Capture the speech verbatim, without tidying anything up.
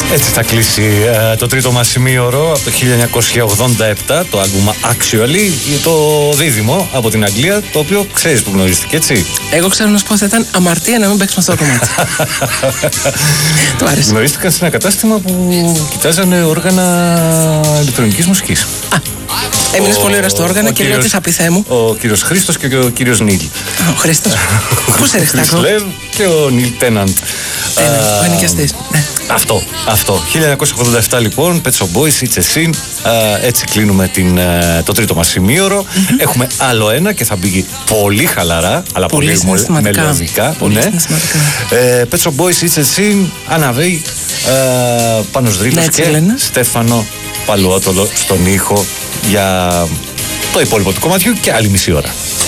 Έτσι θα κλείσει ε, το τρίτο μας ημίωρο από το χίλια εννιακόσια ογδόντα επτά, το άλμπουμ Actually, το δίδυμο από την Αγγλία, το οποίο ξέρεις που γνωρίστηκε, έτσι. Εγώ ξέρω να σου πω, θα ήταν αμαρτία να μην παίξουμε αυτό το κομμάτι. Το άρεσε. Γνωρίστηκαν σε ένα κατάστημα που κοιτάζανε όργανα ηλεκτρονικής μουσικής. Α, έμεινες πολύ ώρα στο όργανα και λέω τι θα πει, Θεέ μου. Ο κύριος Χρήστος και ο κύριος Νίλ. Ο Χρήστος. Πού σε ρεστάκο. Και ο Νίλ Τέναντ. Ο ενοικιαστής. Αυτό, αυτό. χίλια εννιακόσια ογδόντα επτά λοιπόν, Pet Shop Boys, It's a Sin. Έτσι κλείνουμε την, το τρίτο μας ημίωρο. Mm-hmm. Έχουμε άλλο ένα και θα μπει πολύ χαλαρά, αλλά πολύ, πολύ μελωδικά. Πολύ ναι. ε, Pet Shop Boys, It's a Sin, Άννα Βέη, ε, Πάνος Δρύλος και Ελένα. Στέφανο Παλαιότολο στον ήχο για το υπόλοιπο του κομματιού και άλλη μισή ώρα.